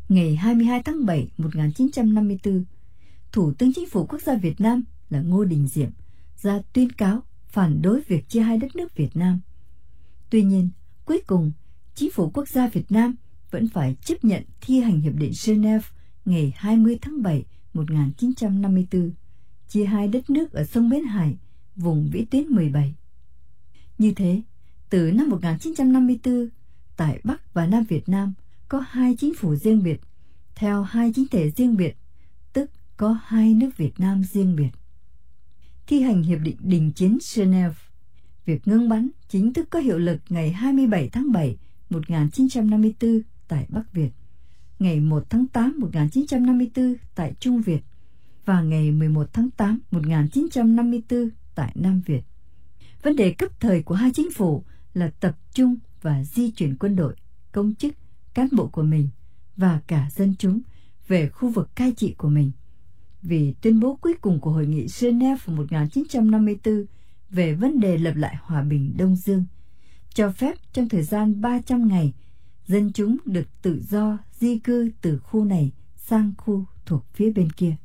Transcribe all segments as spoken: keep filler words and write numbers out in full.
Ngày hai mươi hai tháng bảy năm một nghìn chín trăm năm mươi tư, Thủ tướng Chính phủ Quốc gia Việt Nam là Ngô Đình Diệm ra tuyên cáo phản đối việc chia hai đất nước Việt Nam. Tuy nhiên, cuối cùng, Chính phủ Quốc gia Việt Nam vẫn phải chấp nhận thi hành Hiệp định Geneva ngày hai mươi tháng bảy năm một nghìn chín trăm năm mươi tư, chia hai đất nước ở sông Bến Hải, vùng vĩ tuyến mười bảy. Như thế, từ năm một nghìn chín trăm năm mươi tư, tại Bắc và Nam Việt Nam có hai chính phủ riêng biệt, theo hai chính thể riêng biệt, tức có hai nước Việt Nam riêng biệt. Thi hành Hiệp định Đình chiến Geneva, việc ngưng bắn chính thức có hiệu lực ngày hai mươi bảy tháng bảy năm một nghìn chín trăm năm mươi tư tại Bắc Việt, ngày một tháng tám năm một nghìn chín trăm năm mươi tư tại Trung Việt và ngày mười một tháng tám năm một nghìn chín trăm năm mươi tư tại Nam Việt. Vấn đề cấp thời của hai chính phủ là tập trung và di chuyển quân đội, công chức, cán bộ của mình và cả dân chúng về khu vực cai trị của mình. Vì tuyên bố cuối cùng của Hội nghị Geneva một nghìn chín trăm năm mươi tư về vấn đề lập lại hòa bình Đông Dương, cho phép trong thời gian ba trăm ngày, dân chúng được tự do di cư từ khu này sang khu thuộc phía bên kia.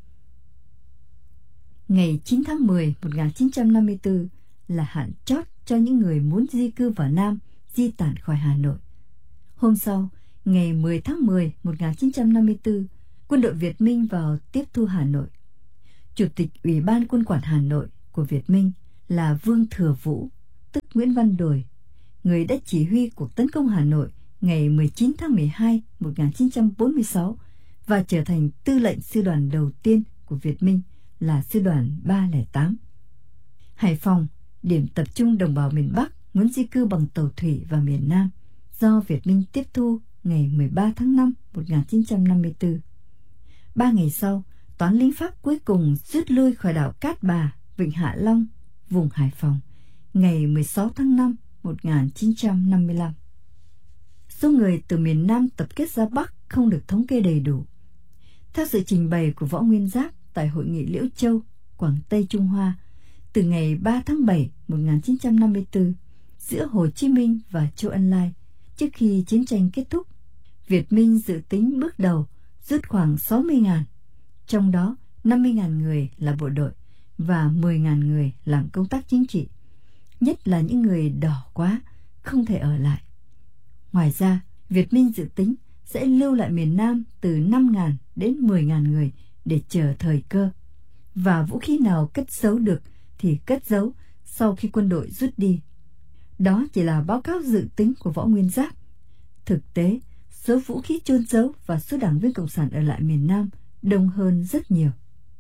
Ngày chín tháng mười năm một nghìn chín trăm năm mươi tư là hạn chót cho những người muốn di cư vào Nam di tản khỏi Hà Nội. Hôm sau, ngày mười tháng mười năm một nghìn chín trăm năm mươi tư, quân đội Việt Minh vào tiếp thu Hà Nội. Chủ tịch Ủy ban Quân quản Hà Nội của Việt Minh là Vương Thừa Vũ, tức Nguyễn Văn Đồi, người đã chỉ huy cuộc tấn công Hà Nội ngày mười chín tháng mười hai năm một nghìn chín trăm bốn mươi sáu và trở thành tư lệnh sư đoàn đầu tiên của Việt Minh là sư đoàn ba không tám. Hải Phòng, điểm tập trung đồng bào miền Bắc muốn di cư bằng tàu thủy vào miền Nam, do Việt Minh tiếp thu ngày mười ba tháng năm năm một nghìn chín trăm năm mươi tư. Ba ngày sau, toán lính Pháp cuối cùng rút lui khỏi đảo Cát Bà, Vịnh Hạ Long, vùng Hải Phòng, ngày mười sáu tháng năm năm một nghìn chín trăm năm mươi lăm. Số người từ miền Nam tập kết ra Bắc không được thống kê đầy đủ. Theo sự trình bày của Võ Nguyên Giáp tại Hội nghị Liễu Châu, Quảng Tây Trung Hoa, từ ngày ba tháng bảy năm một nghìn chín trăm năm mươi tư, giữa Hồ Chí Minh và Châu Ân Lai, trước khi chiến tranh kết thúc, Việt Minh dự tính bước đầu rút khoảng sáu mươi nghìn, trong đó năm mươi nghìn người là bộ đội và mười nghìn người làm công tác chính trị, nhất là những người đỏ quá, không thể ở lại. Ngoài ra, Việt Minh dự tính sẽ lưu lại miền Nam từ năm nghìn đến mười nghìn người để chờ thời cơ, và vũ khí nào cất giấu được thì cất giấu sau khi quân đội rút đi. Đó chỉ là báo cáo dự tính của Võ Nguyên Giáp. Thực tế, số vũ khí chôn giấu và số đảng viên Cộng sản ở lại miền Nam đông hơn rất nhiều.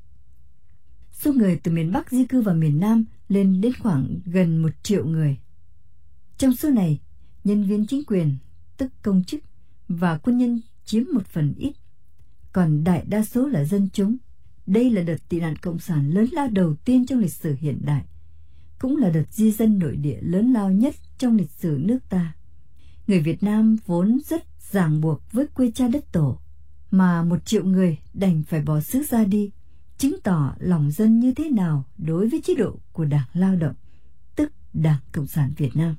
Số người từ miền Bắc di cư vào miền Nam lên đến khoảng gần một triệu người. Trong số này, nhân viên chính quyền, tức công chức, và quân nhân chiếm một phần ít, còn đại đa số là dân chúng. Đây là đợt tị nạn Cộng sản lớn lao đầu tiên trong lịch sử hiện đại, cũng là đợt di dân nội địa lớn lao nhất trong lịch sử nước ta. Người Việt Nam vốn rất ràng buộc với quê cha đất tổ, mà một triệu người đành phải bỏ xứ ra đi, chứng tỏ lòng dân như thế nào đối với chế độ của Đảng Lao động, tức Đảng Cộng sản Việt Nam.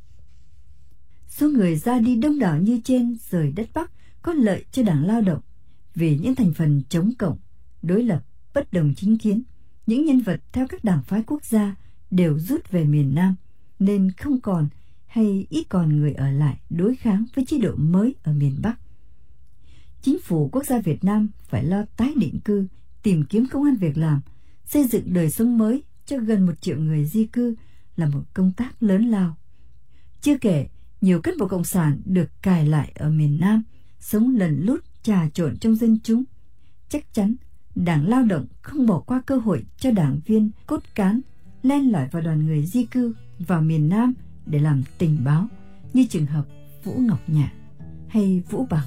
Số người ra đi đông đảo như trên rời đất Bắc có lợi cho Đảng Lao động, vì những thành phần chống cộng, đối lập, bất đồng chính kiến, những nhân vật theo các đảng phái quốc gia đều rút về miền Nam, nên không còn hay ít còn người ở lại đối kháng với chế độ mới ở miền Bắc. Chính phủ Quốc gia Việt Nam phải lo tái định cư, tìm kiếm công ăn việc làm, xây dựng đời sống mới cho gần một triệu người di cư là một công tác lớn lao. Chưa kể, nhiều cán bộ cộng sản được cài lại ở miền Nam, sống lẩn lút trà trộn trong dân chúng. Chắc chắn, Đảng Lao động không bỏ qua cơ hội cho đảng viên cốt cán len lỏi vào đoàn người di cư vào miền Nam để làm tình báo, như trường hợp Vũ Ngọc Nhạ hay Vũ Bằng.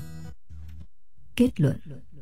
Kết luận.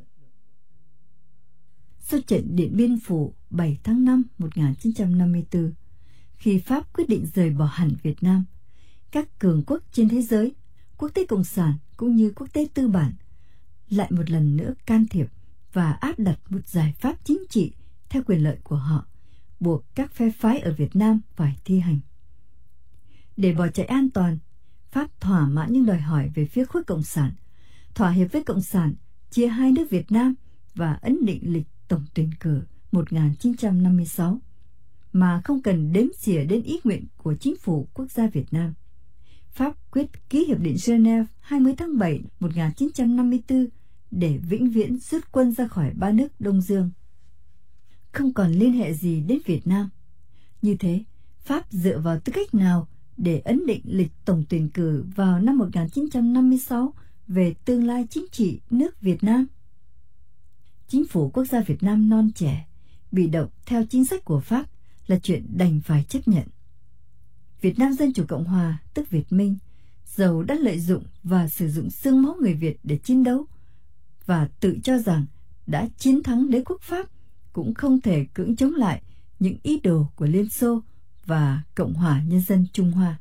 Sau trận Điện Biên Phủ bảy tháng năm năm một nghìn chín trăm năm mươi tư, khi Pháp quyết định rời bỏ hẳn Việt Nam, các cường quốc trên thế giới, quốc tế cộng sản cũng như quốc tế tư bản, lại một lần nữa can thiệp và áp đặt một giải pháp chính trị theo quyền lợi của họ, buộc các phe phái ở Việt Nam phải thi hành. Để bỏ chạy an toàn, Pháp thỏa mãn những đòi hỏi về phía khối cộng sản, thỏa hiệp với cộng sản chia hai nước Việt Nam và ấn định lịch tổng tuyển cử một nghìn chín trăm năm mươi sáu, mà không cần đếm xỉa đến ý nguyện của chính phủ quốc gia Việt Nam. Pháp quyết ký Hiệp định Geneva hai mươi tháng bảy một nghìn chín trăm năm mươi tư để vĩnh viễn rút quân ra khỏi ba nước Đông Dương, không còn liên hệ gì đến Việt Nam. Như thế, Pháp dựa vào tư cách nào để ấn định lịch tổng tuyển cử vào năm một nghìn chín trăm năm mươi sáu về tương lai chính trị nước Việt Nam? Chính phủ quốc gia Việt Nam non trẻ, bị động theo chính sách của Pháp là chuyện đành phải chấp nhận. Việt Nam Dân Chủ Cộng Hòa, tức Việt Minh, dầu đã lợi dụng và sử dụng xương máu người Việt để chiến đấu và tự cho rằng đã chiến thắng đế quốc Pháp, cũng không thể cưỡng chống lại những ý đồ của Liên Xô và Cộng hòa Nhân dân Trung Hoa.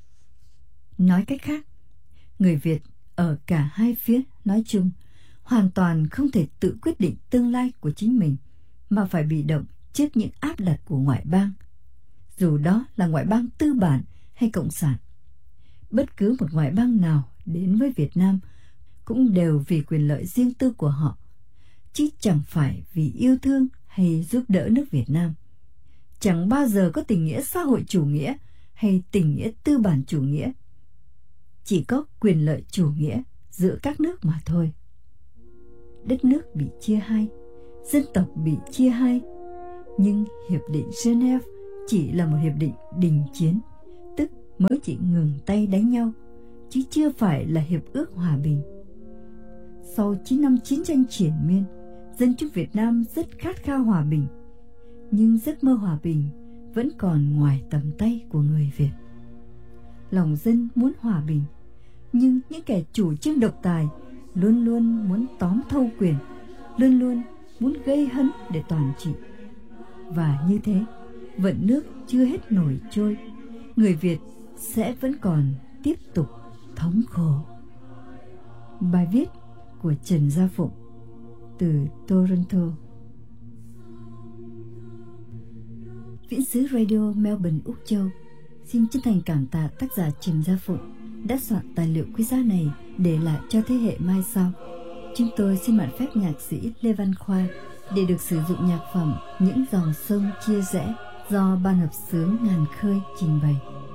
Nói cách khác, người Việt ở cả hai phía nói chung hoàn toàn không thể tự quyết định tương lai của chính mình, mà phải bị động trước những áp đặt của ngoại bang, dù đó là ngoại bang tư bản hay cộng sản. Bất cứ một ngoại bang nào đến với Việt Nam cũng đều vì quyền lợi riêng tư của họ, chứ chẳng phải vì yêu thương hay giúp đỡ nước Việt Nam. Chẳng bao giờ có tình nghĩa xã hội chủ nghĩa hay tình nghĩa tư bản chủ nghĩa. Chỉ có quyền lợi chủ nghĩa giữa các nước mà thôi. Đất nước bị chia hai, dân tộc bị chia hai, nhưng Hiệp định Geneva chỉ là một hiệp định đình chiến, tức mới chỉ ngừng tay đánh nhau, chứ chưa phải là hiệp ước hòa bình. Sau chín năm chiến tranh triển miên, dân chúng Việt Nam rất khát khao hòa bình, nhưng giấc mơ hòa bình vẫn còn ngoài tầm tay của người Việt. Lòng dân muốn hòa bình, nhưng những kẻ chủ trương độc tài luôn luôn muốn tóm thâu quyền, luôn luôn muốn gây hấn để toàn trị. Và như thế, vận nước chưa hết nổi trôi, người Việt sẽ vẫn còn tiếp tục thống khổ. Bài viết của Trần Gia Phụng từ Toronto. Viễn xứ Radio Melbourne, Úc Châu xin chân thành cảm tạ tác giả Trần Gia Phụng đã soạn tài liệu quý giá này để lại cho thế hệ mai sau. Chúng tôi xin mạn phép nhạc sĩ Lê Văn Khoa để được sử dụng nhạc phẩm Những dòng sông chia rẽ do ban hợp xướng Ngàn Khơi trình bày.